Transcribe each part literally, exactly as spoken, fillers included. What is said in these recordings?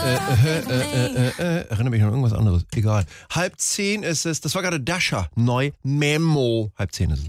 äh, äh, äh, äh, erinnere mich an irgendwas anderes. Egal. Halb zehn ist es. Das war gerade Dasher. Neu Memo. Halb zehn ist es.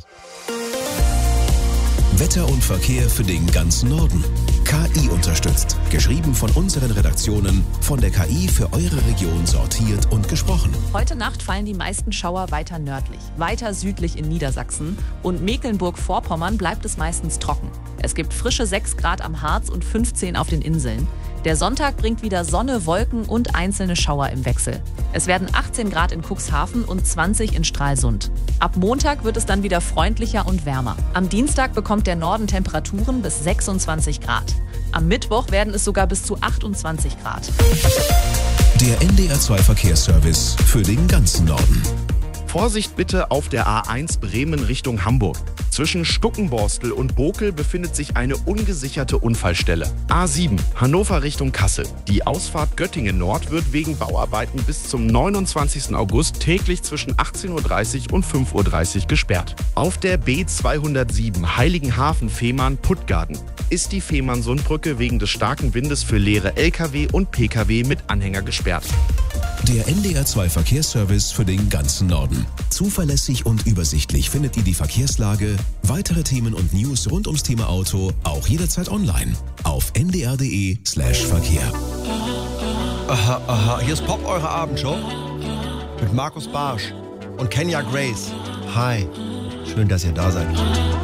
Wetter und Verkehr für den ganzen Norden. K I unterstützt. Geschrieben von unseren Redaktionen, von der K I für eure Region sortiert und gesprochen. Heute Nacht fallen die meisten Schauer weiter nördlich, weiter südlich in Niedersachsen und Mecklenburg-Vorpommern bleibt es meistens trocken. Es gibt frische sechs Grad am Harz und fünfzehn auf den Inseln. Der Sonntag bringt wieder Sonne, Wolken und einzelne Schauer im Wechsel. Es werden achtzehn Grad in Cuxhaven und zwanzig in Stralsund. Ab Montag wird es dann wieder freundlicher und wärmer. Am Dienstag bekommt der Norden Temperaturen bis sechsundzwanzig Grad. Am Mittwoch werden es sogar bis zu achtundzwanzig Grad. Der N D R zwei Verkehrsservice für den ganzen Norden. Vorsicht bitte auf der A eins Bremen Richtung Hamburg. Zwischen Stuckenborstel und Bokel befindet sich eine ungesicherte Unfallstelle. A sieben Hannover Richtung Kassel. Die Ausfahrt Göttingen Nord wird wegen Bauarbeiten bis zum neunundzwanzigsten August täglich zwischen achtzehn Uhr dreißig und fünf Uhr dreißig gesperrt. Auf der B zweihundertsieben Heiligenhafen-Fehmarn-Puttgarden ist die Fehmarnsundbrücke wegen des starken Windes für leere L K W und P K W mit Anhänger gesperrt. Der N D R zwei Verkehrsservice für den ganzen Norden. Zuverlässig und übersichtlich findet ihr die Verkehrslage, weitere Themen und News rund ums Thema Auto auch jederzeit online auf n d r punkt d e slash verkehr. Aha, aha. Hier ist Pop, eure Abendshow. Mit Markus Barsch und Kenya Grace. Hi. Schön, dass ihr da seid.